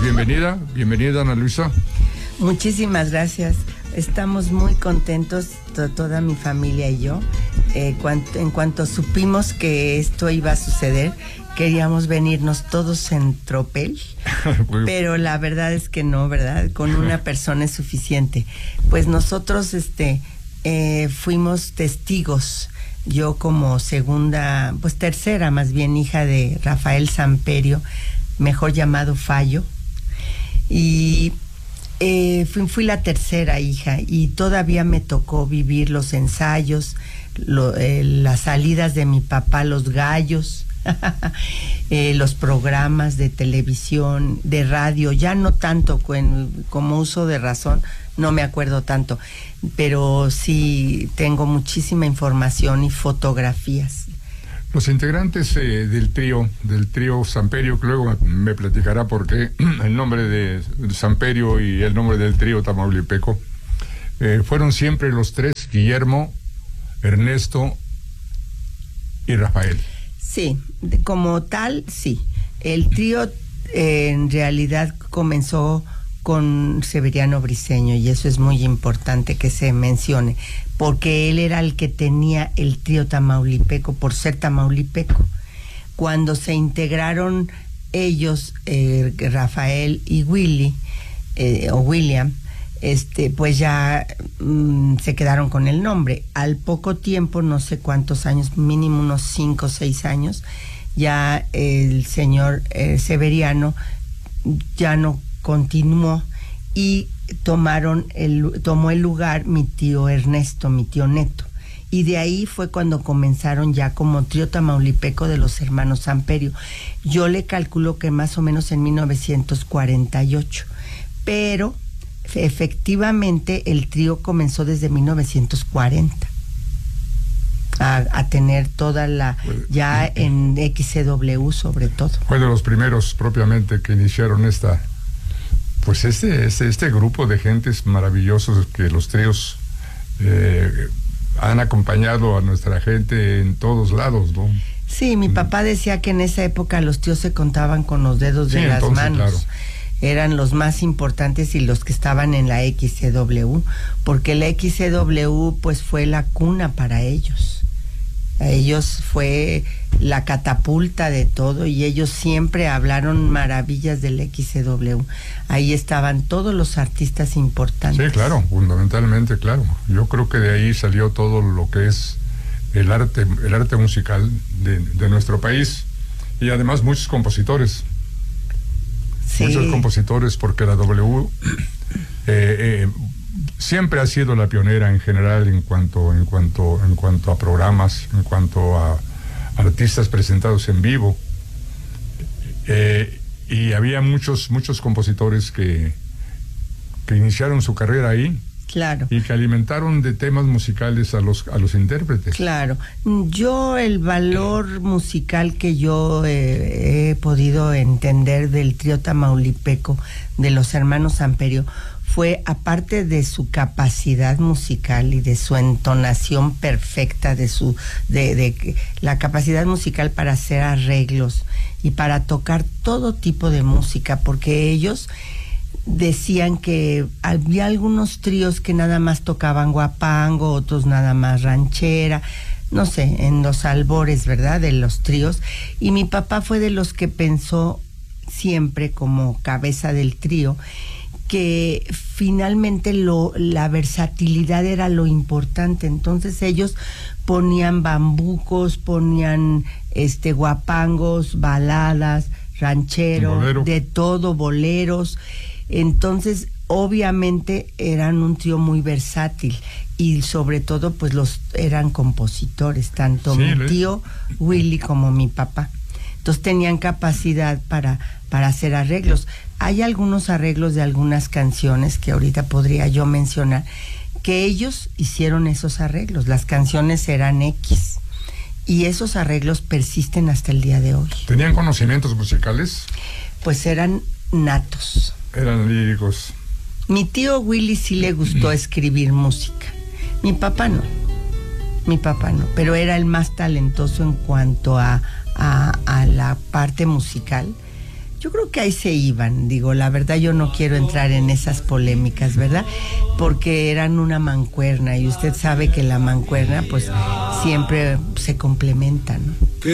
bienvenida Ana Luisa. Muchísimas gracias. Estamos muy contentos, toda mi familia y yo. En cuanto supimos que esto iba a suceder, queríamos venirnos todos en tropel, pero la verdad es que no, ¿verdad? Con una persona es suficiente. Pues nosotros fuimos testigos. Yo como tercera más bien, hija de Rafael Samperio, mejor llamado Fallo, y fui la tercera hija, y todavía me tocó vivir los ensayos, las salidas de mi papá, los gallos, los programas de televisión, de radio, ya no tanto como uso de razón, no me acuerdo tanto, pero sí tengo muchísima información y fotografías. Los integrantes del trío Samperio, que luego me platicará por qué el nombre de Samperio y el nombre del trío tamaulipeco, fueron siempre los tres: Guillermo, Ernesto y Rafael. Sí, como tal, sí. El trío en realidad comenzó con Severiano Briceño, y eso es muy importante que se mencione, porque él era el que tenía el trío tamaulipeco por ser tamaulipeco. Cuando se integraron ellos, Rafael y William, pues ya se quedaron con el nombre. Al poco tiempo, no sé cuántos años, mínimo unos 5 o 6 años, ya el señor Severiano ya no continuó, y tomó el lugar mi tío Ernesto, mi tío Neto, y de ahí fue cuando comenzaron ya como trío tamaulipeco de los hermanos Samperio. Yo le calculo que más o menos en 1948, pero efectivamente el trío comenzó desde 1940 a tener toda ya en XCW sobre todo. Fue de los primeros propiamente que iniciaron este grupo de gentes maravillosos que los tríos han acompañado a nuestra gente en todos lados, ¿no? Sí, mi papá decía que en esa época los tíos se contaban con los dedos de las manos. Claro. Eran los más importantes y los que estaban en la XCW, porque la XCW pues fue la cuna para ellos. Ellos fue la catapulta de todo, y ellos siempre hablaron maravillas del XCW. Ahí estaban todos los artistas importantes. Sí, claro, fundamentalmente, claro. Yo creo que de ahí salió todo lo que es el arte musical de nuestro país, y además muchos compositores. Sí. Muchos compositores, porque la W siempre ha sido la pionera en general en cuanto a programas, en cuanto a artistas presentados en vivo, y había muchos compositores que iniciaron su carrera ahí. Claro. Y que alimentaron de temas musicales a los intérpretes. Claro. Yo el valor musical que yo he podido entender del trío tamaulipeco de los hermanos Samperio fue, aparte de su capacidad musical y de su entonación perfecta, de la capacidad musical para hacer arreglos y para tocar todo tipo de música, porque ellos decían que había algunos tríos que nada más tocaban guapango, otros nada más ranchera, no sé, en los albores, ¿verdad?, de los tríos. Y mi papá fue de los que pensó siempre, como cabeza del trío, que finalmente la versatilidad era lo importante. Entonces ellos ponían bambucos, ponían guapangos, baladas, ranchero, bolero, de todo, boleros. Entonces, obviamente eran un trío muy versátil, y sobre todo pues eran compositores, tanto mi tío Willy como mi papá. Entonces tenían capacidad para hacer arreglos. Hay algunos arreglos de algunas canciones que ahorita podría yo mencionar, que ellos hicieron esos arreglos. Las canciones eran X, y esos arreglos persisten hasta el día de hoy. ¿Tenían conocimientos musicales? Pues eran natos. Eran líricos. Mi tío Willy sí le gustó escribir música. Mi papá no, pero era el más talentoso en cuanto a la parte musical. Yo creo que ahí se iban, digo, la verdad yo no quiero entrar en esas polémicas, ¿verdad? Porque eran una mancuerna y usted sabe que la mancuerna pues siempre se complementa, ¿no?